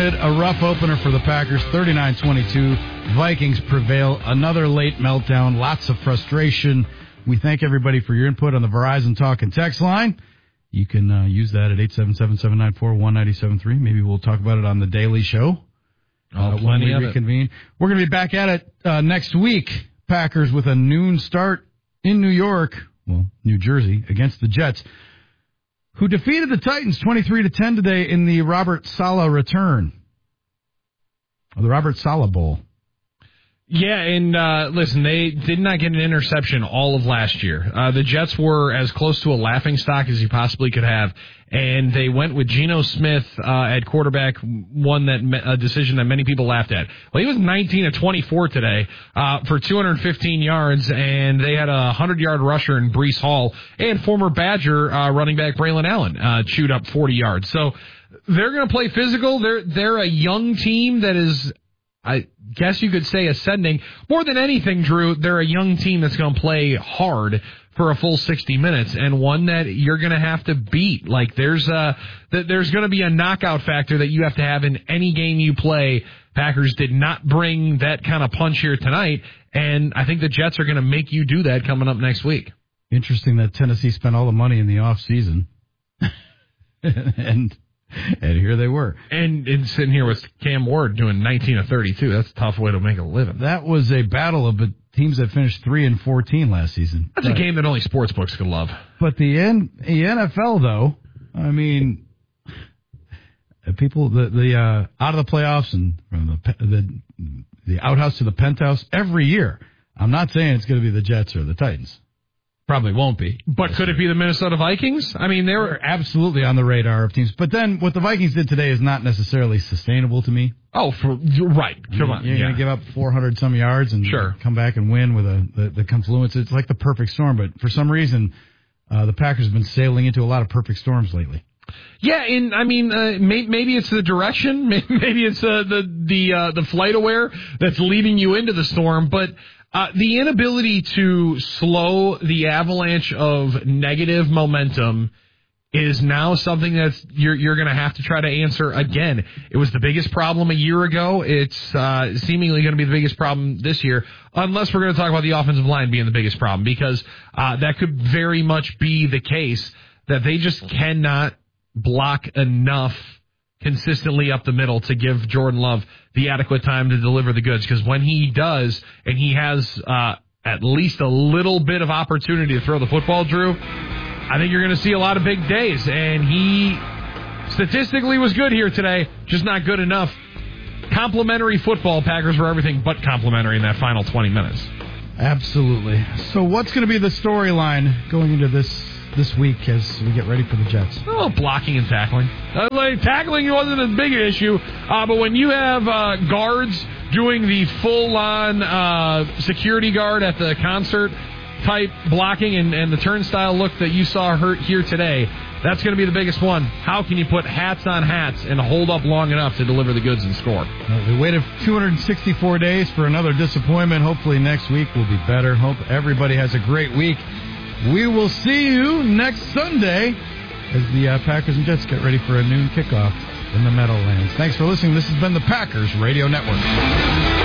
bit. A rough opener for the Packers, 39-22. Vikings prevail. Another late meltdown. Lots of frustration. We thank everybody for your input on the Verizon Talk and Text line. You can use that at 877-794-1973. Maybe we'll talk about it on the Daily Show when we reconvene. We're going to be back at it next week. Packers with a noon start in New York, New Jersey, against the Jets, who defeated the Titans 23-10 today in the Robert Saleh return, or the Robert Saleh Bowl. Yeah, and listen, they did not get an interception all of last year. The Jets were as close to a laughingstock as you possibly could have, and they went with Geno Smith at quarterback, a decision that many people laughed at. Well, he was 19 of 24 today for 215 yards, and they had a 100-yard rusher in Breece Hall, and former Badger running back Braylon Allen chewed up 40 yards. So they're going to play physical. They're a young team that is, I guess you could say, ascending. More than anything, Drew, they're a young team that's going to play hard for a full 60 minutes, and one that you're going to have to beat. Like, there's going to be a knockout factor that you have to have in any game you play. Packers did not bring that kind of punch here tonight, and I think the Jets are going to make you do that coming up next week. Interesting that Tennessee spent all the money in the offseason. and here they were. And sitting here with Cam Ward doing 19 of 32. That's a tough way to make a living. That was a battle of teams that finished 3-14 last season. That's a game that only sportsbooks could love. But the NFL, though, I mean, people, the out of the playoffs and from the outhouse to the penthouse every year. I'm not saying it's going to be the Jets or the Titans. Probably won't be. But could it be the Minnesota Vikings? I mean, they're absolutely on the radar of teams. But then what the Vikings did today is not necessarily sustainable to me. Oh, right. Come on. You're going to give up 400-some yards and come back and win with the confluence. It's like the perfect storm. But for some reason, the Packers have been sailing into a lot of perfect storms lately. Yeah, and I mean, maybe it's the direction. Maybe it's the flight aware that's leading you into the storm. But the inability to slow the avalanche of negative momentum is now something that's you're going to have to try to answer again. It was the biggest problem a year ago. It's seemingly going to be the biggest problem this year, unless we're going to talk about the offensive line being the biggest problem, because that could very much be the case, that they just cannot block enough consistently up the middle to give Jordan Love the adequate time to deliver the goods. Because when he does, and he has at least a little bit of opportunity to throw the football, Drew, I think you're going to see a lot of big days. And he statistically was good here today, just not good enough. Complimentary football. Packers were everything but complimentary in that final 20 minutes. Absolutely. So what's going to be the storyline going into this week as we get ready for the Jets? Oh, blocking and tackling. Tackling wasn't a big issue, but when you have guards doing the full-on security guard at the concert type blocking and the turnstile look that you saw here today, that's going to be the biggest one. How can you put hats on hats and hold up long enough to deliver the goods and score? Well, we waited 264 days for another disappointment. Hopefully next week will be better. Hope everybody has a great week. We will see you next Sunday as the Packers and Jets get ready for a noon kickoff in the Meadowlands. Thanks for listening. This has been the Packers Radio Network.